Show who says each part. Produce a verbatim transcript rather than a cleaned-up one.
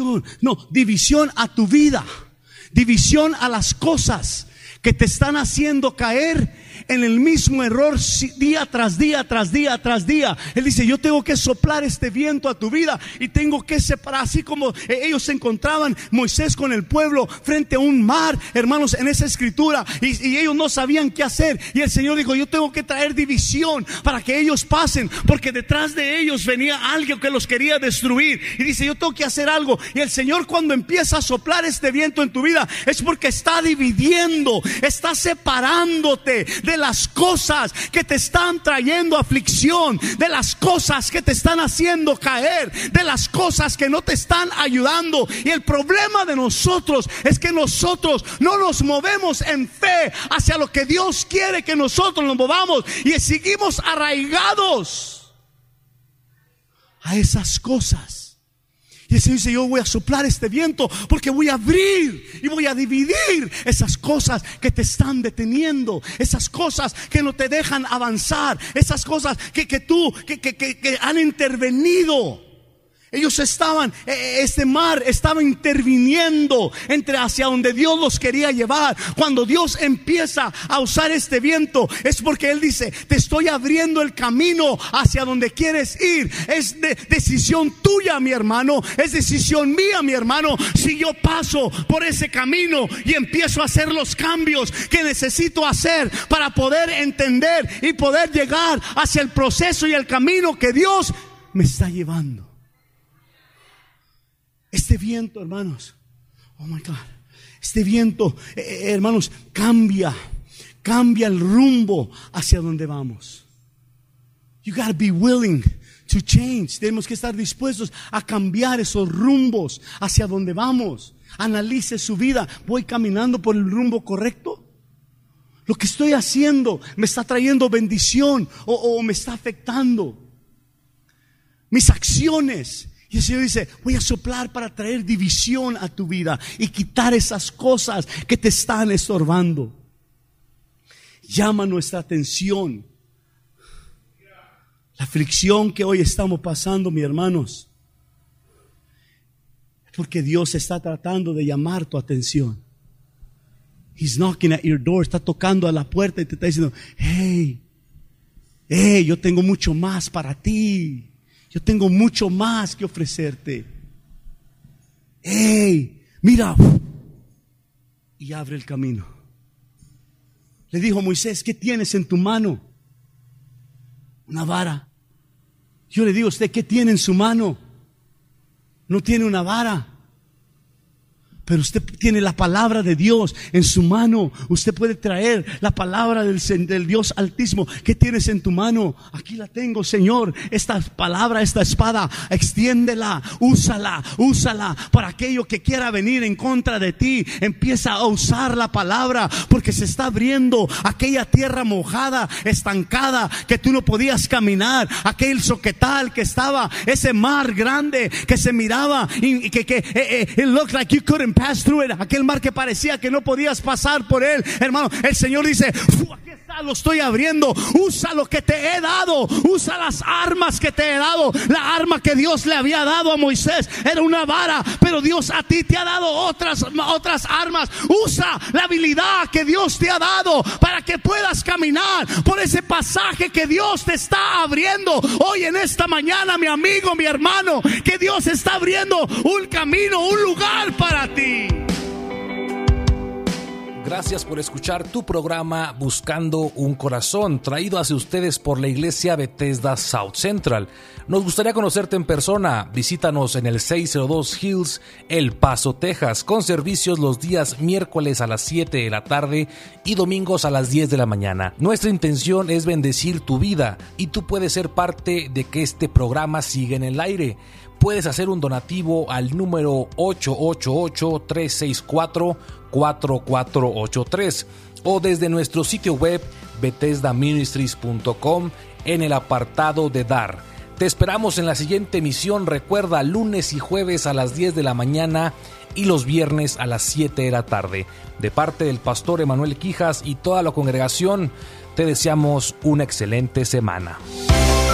Speaker 1: división. No, división a tu vida. División a las cosas que te están haciendo caer en el mismo error día tras día, tras día, tras día. Él dice, yo tengo que soplar este viento a tu vida y tengo que separar, así como ellos se encontraban, Moisés con el pueblo frente a un mar, hermanos, en esa escritura, y, y ellos no sabían qué hacer, y el Señor dijo, yo tengo que traer división para que ellos pasen, porque detrás de ellos venía alguien que los quería destruir, y dice, yo tengo que hacer algo. Y el Señor, cuando empieza a soplar este viento en tu vida, es porque está dividiendo, está separándote de las cosas que te están trayendo aflicción, de las cosas que te están haciendo caer, de las cosas que no te están ayudando. Y el problema de nosotros es que nosotros no nos movemos en fe hacia lo que Dios quiere que nosotros nos movamos, y seguimos arraigados a esas cosas. Y el Señor dice, yo voy a soplar este viento porque voy a abrir y voy a dividir esas cosas que te están deteniendo, esas cosas que no te dejan avanzar, esas cosas que, que tú, que, que, que, que han intervenido. Ellos estaban, este mar estaba interviniendo entre hacia donde Dios los quería llevar. Cuando Dios empieza a usar este viento, es porque Él dice, te estoy abriendo el camino hacia donde quieres ir. Es de, decisión tuya, mi hermano, es decisión mía, mi hermano, si yo paso por ese camino y empiezo a hacer los cambios que necesito hacer para poder entender y poder llegar hacia el proceso y el camino que Dios me está llevando. Este viento, hermanos, oh my God, este viento, eh, hermanos, cambia, cambia el rumbo hacia donde vamos. You gotta be willing to change. Tenemos que estar dispuestos a cambiar esos rumbos hacia donde vamos. Analice su vida. ¿Voy caminando por el rumbo correcto? ¿Lo que estoy haciendo me está trayendo bendición o, o me está afectando? Mis acciones. Y el Señor dice, voy a soplar para traer división a tu vida y quitar esas cosas que te están estorbando. Llama nuestra atención la aflicción que hoy estamos pasando, mis hermanos, porque Dios está tratando de llamar tu atención. He's knocking at your door, está tocando a la puerta y te está diciendo, hey, hey, yo tengo mucho más para ti. Yo tengo mucho más que ofrecerte. Hey, mira. Y abre el camino. Le dijo Moisés, ¿qué tienes en tu mano? Una vara. Yo le digo a usted, ¿qué tiene en su mano? No tiene una vara, pero usted tiene la palabra de Dios en su mano. Usted puede traer la palabra del, del Dios Altísimo. ¿Qué tienes en tu mano? Aquí la tengo, Señor. Esta palabra, esta espada, extiéndela, úsala, úsala para aquello que quiera venir en contra de ti. Empieza a usar la palabra, porque se está abriendo aquella tierra mojada, estancada, que tú no podías caminar. Aquel soquetal que estaba, ese mar grande que se miraba y que, que eh, eh, it looked like you couldn't pass through it. Aquel mar que parecía que no podías pasar por él, hermano. El Señor dice, aquí está, lo estoy abriendo. Usa lo que te he dado, usa las armas que te he dado. La arma que Dios le había dado a Moisés era una vara, pero Dios a ti te ha dado otras, otras armas. Usa la habilidad que Dios te ha dado para que puedas caminar por ese pasaje que Dios te está abriendo hoy en esta mañana, mi amigo, mi hermano, que Dios está abriendo un camino, un lugar para ti.
Speaker 2: Gracias por escuchar tu programa Buscando un Corazón, traído hacia ustedes por la Iglesia Bethesda South Central. Nos gustaría conocerte en persona. Visítanos en el seiscientos dos Hills, El Paso, Texas, con servicios los días miércoles a las siete de la tarde y domingos a las diez de la mañana. Nuestra intención es bendecir tu vida y tú puedes ser parte de que este programa siga en el aire. Puedes hacer un donativo al número ocho ocho ocho, tres seis cuatro, cuatro cuatro ocho tres o desde nuestro sitio web bethesda ministries punto com en el apartado de dar. Te esperamos en la siguiente emisión. Recuerda, lunes y jueves a las diez de la mañana y los viernes a las siete de la tarde. De parte del pastor Emanuel Quijas y toda la congregación, te deseamos una excelente semana.